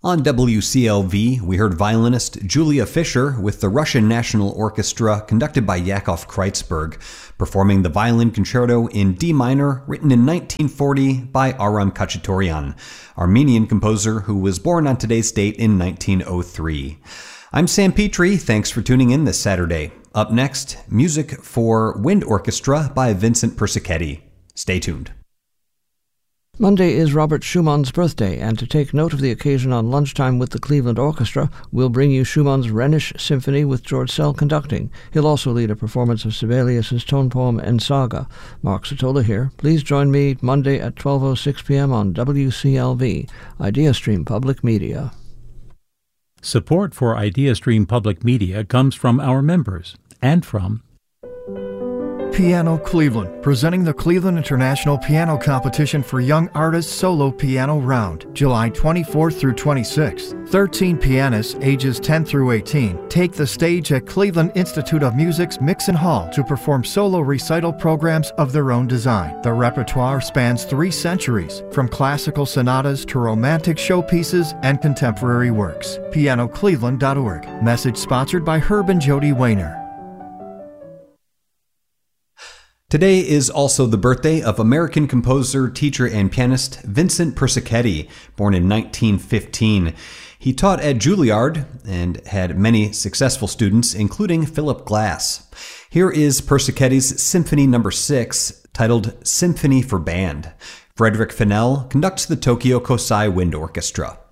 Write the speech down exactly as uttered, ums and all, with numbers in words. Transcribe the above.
On W C L V, we heard violinist Julia Fischer with the Russian National Orchestra, conducted by Yakov Kreutzberg, performing the Violin Concerto in D minor, written in nineteen forty by Aram Khachaturian, Armenian composer who was born on today's date in nineteen oh three. I'm Sam Petrie. Thanks for tuning in this Saturday. Up next, music for Wind Orchestra by Vincent Persichetti. Stay tuned. Monday is Robert Schumann's birthday, and to take note of the occasion on Lunchtime with the Cleveland Orchestra, we'll bring you Schumann's Rhenish Symphony with George Sell conducting. He'll also lead a performance of Sibelius's tone poem Ensaga. Mark Sotola here. Please join me Monday at twelve oh six p.m. on W C L V, IdeaStream Public Media. Support for IdeaStream Public Media comes from our members and from Piano Cleveland, presenting the Cleveland International Piano Competition for Young Artists Solo Piano Round, July twenty-fourth through twenty-sixth. thirteen pianists, ages ten through eighteen, take the stage at Cleveland Institute of Music's Mixon Hall to perform solo recital programs of their own design. The repertoire spans three centuries, from classical sonatas to romantic showpieces and contemporary works. piano cleveland dot org. Message sponsored by Herb and Jody Wayner. Today is also the birthday of American composer, teacher, and pianist Vincent Persichetti, born in nineteen fifteen. He taught at Juilliard and had many successful students, including Philip Glass. Here is Persichetti's Symphony Number six, titled Symphony for Band. Frederick Fennell conducts the Tokyo Kosai Wind Orchestra.